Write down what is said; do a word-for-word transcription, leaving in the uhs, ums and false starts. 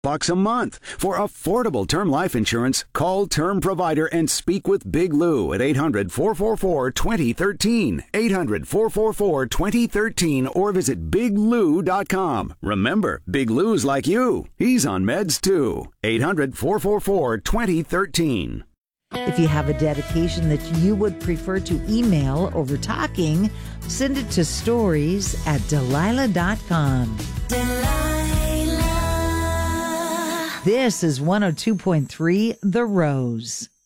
bucks a month. For affordable term life insurance, call Term Provider and speak with Big Lou at eight hundred, four four four, two zero one three. eight hundred, four four four, two zero one three or visit big lou dot com. Remember, Big Lou's like you. He's on meds too. eight hundred, four four four, two zero one three. If you have a dedication that you would prefer to email over talking, send it to stories at delilah dot com. Delilah. This is one oh two point three The Rose.